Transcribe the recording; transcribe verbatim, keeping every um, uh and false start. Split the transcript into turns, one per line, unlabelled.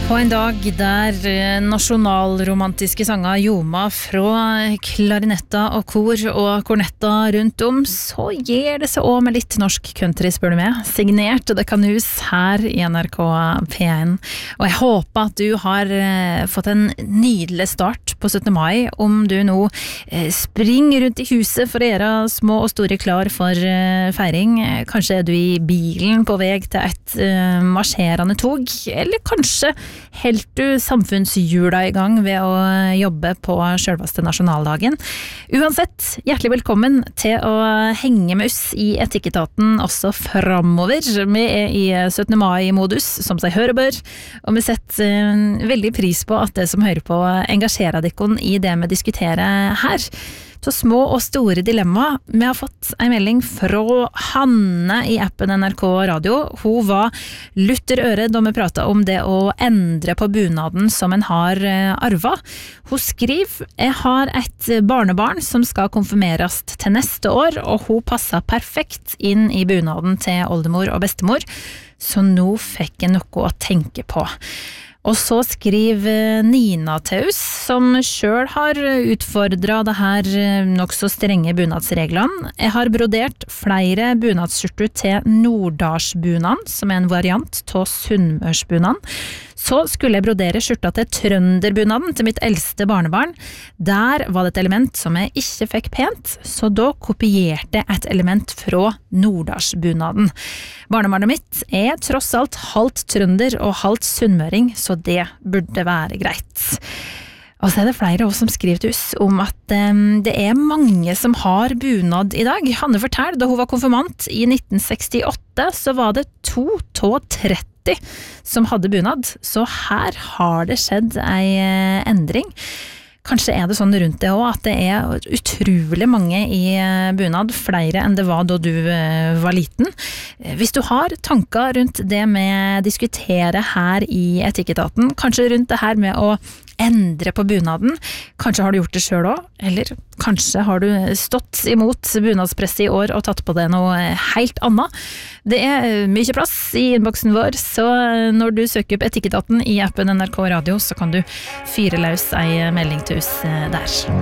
På en dag der nasjonalromantiske sanger ljoma fra klarinetta og kor og kornetta rundt om, så gir det seg også med litt norsk country, spør du meg. Signert The Canoes her i N R K P én. Og jeg håper at du har fått en nydelig start på syttende mai, om du nå springer rundt i huset for å gjøre små og store klar for feiring. Kanskje er du i bilen på vei til et marsjerende tog, eller kanskje helt du samfunnshjula i gang ved å jobbe på selveste nasjonaldagen. Uansett, hjertelig velkommen til å henge med oss i Etikketaten også fremover. Vi er i syttende mai-modus, som seg hører bør, og vi setter veldig pris på at det som hører på engasjerer dere i det vi diskuterer her. Så små og store dilemma. Vi har fått en melding fra Hanne i appen N R K Radio. Hun var lutter øre da vi pratet om det å endre på bunaden som en har arva. Hun skriver: jeg har et barnebarn som skal konfirmeres til neste år, og hun passer perfekt inn i bunaden til oldemor og bestemor, så nå fikk jeg noe å tenke på. Og så skriver Nina til oss, som selv har utfordret det her nok så strenge bunadsreglene. Jeg har brodert flere bunadsskjorter til Norddalsbunaden, som er en variant av Sunnmørsbunaden. Så skulle jeg brodere skjorta til Trønderbunaden til mitt eldste barnebarn. Der var det et element som jeg ikke fikk pent, så da kopierte jeg et element fra Norddalsbunaden. Barnebarnet mitt er tross alt halvt trønder og halvt sunnmøring, så det burde være greit. Og så er det flere av oss som skriver til oss om at um, det er mange som har bunad i dag. Hanne forteller, da hun var konfirmant i nitten sekstiåtte, så var det to av tretti som hadde bunad, så her har det skjedd en endring. Kanskje er det sånn rundt det også, at det er utrolig mange i bunad, flere enn det var da du var liten. Hvis du har tanker rundt det vi diskuterer her i Etikketaten, kanskje rundt det her med å endre på bunaden, kanskje har du gjort det selv også, eller kanskje har du stått imot bunadspresset i år og tatt på det noe helt annet. Det er mye plass i innboksen vår, så når du søker opp Etikketaten i appen N R K Radio, så kan du fyre løs en melding til oss der.